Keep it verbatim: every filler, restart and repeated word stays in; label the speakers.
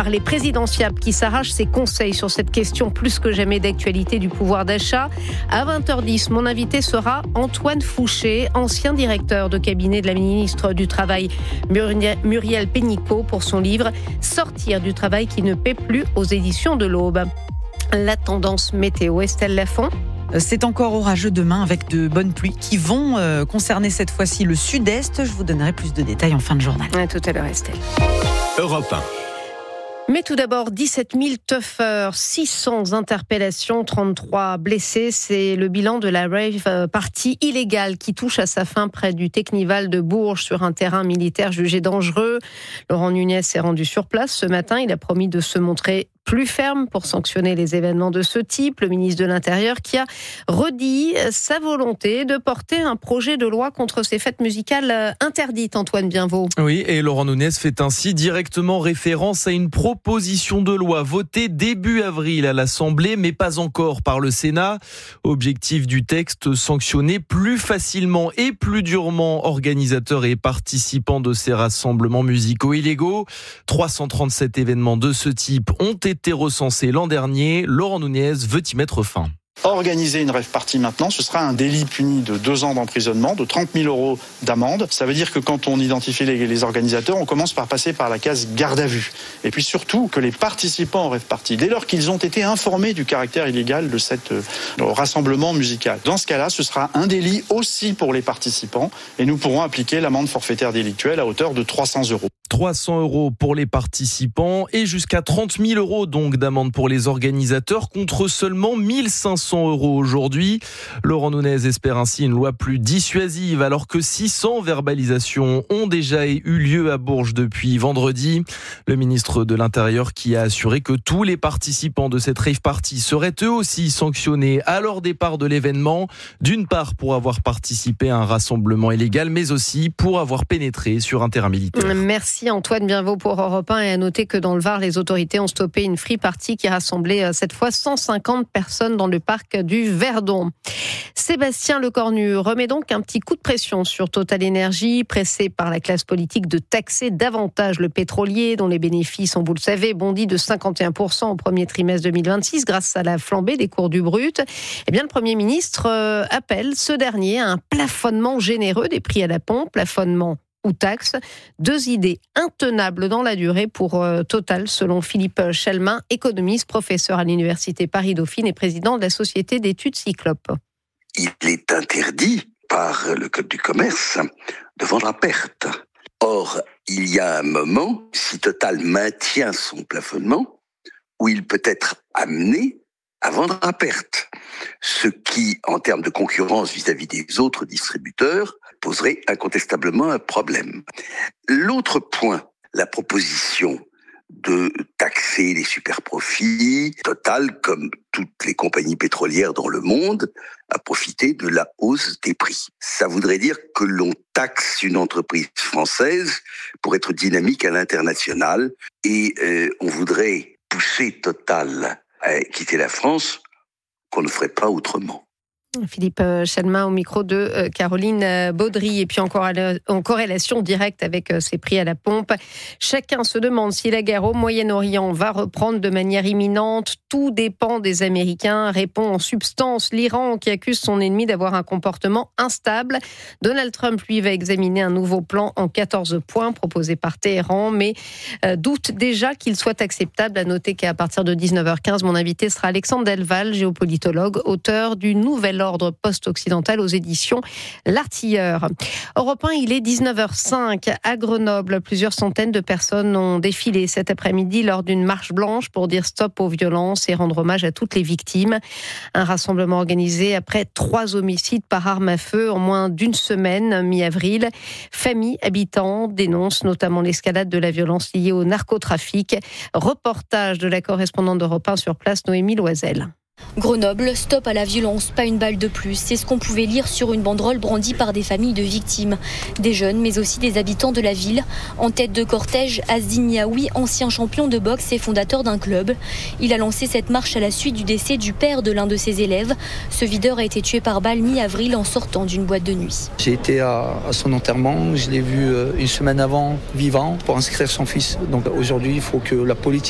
Speaker 1: par les présidentiables qui s'arrachent ses conseils sur cette question plus que jamais d'actualité du pouvoir d'achat. À vingt heures dix, mon invité sera Antoine Fouché, ancien directeur de cabinet de la ministre du Travail Muriel Pénicaud, pour son livre « Sortir du travail qui ne paie plus » aux éditions de l'Aube. La tendance météo, Estelle Lafont.
Speaker 2: C'est encore orageux demain avec de bonnes pluies qui vont euh, concerner cette fois-ci le sud-est. Je vous donnerai plus de détails en fin de journal.
Speaker 1: À tout à l'heure, Estelle.
Speaker 3: Europe un.
Speaker 1: Mais tout d'abord, dix-sept mille teufeurs, six cents interpellations, trente-trois blessés. C'est le bilan de la rave party illégale qui touche à sa fin près du Technival de Bourges sur un terrain militaire jugé dangereux. Laurent Nunez s'est rendu sur place ce matin. Il a promis de se montrer plus ferme pour sanctionner les événements de ce type. Le ministre de l'Intérieur qui a redit sa volonté de porter un projet de loi contre ces fêtes musicales interdites, Antoine Bienvaux.
Speaker 4: Oui, et Laurent Nunez fait ainsi directement référence à une proposition de loi votée début avril à l'Assemblée, mais pas encore par le Sénat. Objectif du texte, sanctionner plus facilement et plus durement organisateurs et participants de ces rassemblements musicaux illégaux. trois cent trente-sept événements de ce type ont été été recensé l'an dernier. Laurent Nunez veut y mettre fin.
Speaker 5: Organiser une rave party maintenant, ce sera un délit puni de deux ans d'emprisonnement, de trente mille euros d'amende. Ça veut dire que quand on identifie les, les organisateurs, on commence par passer par la case garde à vue. Et puis surtout, que les participants en rave party, dès lors qu'ils ont été informés du caractère illégal de cet euh, rassemblement musical, dans ce cas-là, ce sera un délit aussi pour les participants et nous pourrons appliquer l'amende forfaitaire délictuelle à hauteur de trois cents euros.
Speaker 4: trois cents euros pour les participants et jusqu'à trente mille euros donc d'amende pour les organisateurs, contre seulement mille cinq cents euros aujourd'hui. Laurent Nunez espère ainsi une loi plus dissuasive, alors que six cents verbalisations ont déjà eu lieu à Bourges depuis vendredi. Le ministre de l'Intérieur qui a assuré que tous les participants de cette rave party seraient eux aussi sanctionnés à leur départ de l'événement, d'une part pour avoir participé à un rassemblement illégal, mais aussi pour avoir pénétré sur un terrain militaire.
Speaker 1: Merci Antoine Bienvaux pour Europe un. Et à noter que dans le Var, les autorités ont stoppé une free party qui rassemblait cette fois cent cinquante personnes dans le parc du Verdon. Sébastien Lecornu remet donc un petit coup de pression sur Total Énergie, pressé par la classe politique de taxer davantage le pétrolier, dont les bénéfices ont, vous le savez, bondi de cinquante et un pour cent au premier trimestre deux mille vingt-six grâce à la flambée des cours du brut. Eh bien, le Premier ministre euh, appelle ce dernier à un plafonnement généreux des prix à la pompe, plafonnement ou taxes, deux idées intenables dans la durée pour euh, Total, selon Philippe Chalmin, économiste, professeur à l'Université Paris-Dauphine et président de la Société d'études Cyclope.
Speaker 6: Il est interdit par le Code du commerce de vendre à perte. Or, il y a un moment, si Total maintient son plafonnement, où il peut être amené à vendre à perte. Ce qui, en termes de concurrence vis-à-vis des autres distributeurs, poserait incontestablement un problème. L'autre point, la proposition de taxer les superprofits, Total, comme toutes les compagnies pétrolières dans le monde, a profité de la hausse des prix. Ça voudrait dire que l'on taxe une entreprise française pour être dynamique à l'international et euh, on voudrait pousser Total à quitter la France, qu'on ne ferait pas autrement.
Speaker 1: Philippe Chalmin au micro de Caroline Baudry. Et puis encore en corrélation directe avec ces prix à la pompe, chacun se demande si la guerre au Moyen-Orient va reprendre de manière imminente. Tout dépend des Américains, répond en substance l'Iran qui accuse son ennemi d'avoir un comportement instable. Donald Trump, lui, va examiner un nouveau plan en quatorze points proposé par Téhéran, mais doute déjà qu'il soit acceptable. À noter qu'à partir de dix-neuf heures quinze, mon invité sera Alexandre Delval, géopolitologue, auteur du Nouvel Ordre post-occidental aux éditions L'Artilleur. Europe un, il est dix-neuf heures cinq à Grenoble. Plusieurs centaines de personnes ont défilé cet après-midi lors d'une marche blanche pour dire stop aux violences et rendre hommage à toutes les victimes. Un rassemblement organisé après trois homicides par arme à feu en moins d'une semaine, mi-avril. Familles, habitants dénoncent notamment l'escalade de la violence liée au narcotrafic. Reportage de la correspondante d'Europe un sur place, Noémie Loisel.
Speaker 7: Grenoble, stop à la violence, pas une balle de plus. C'est ce qu'on pouvait lire sur une banderole brandie par des familles de victimes. Des jeunes, mais aussi des habitants de la ville. En tête de cortège, Azdin Yaoui, ancien champion de boxe et fondateur d'un club. Il a lancé cette marche à la suite du décès du père de l'un de ses élèves. Ce videur a été tué par balle mi-avril en sortant d'une boîte de nuit.
Speaker 8: J'ai été à, à son enterrement, je l'ai vu une semaine avant, vivant, pour inscrire son fils. Donc aujourd'hui, il faut que la politique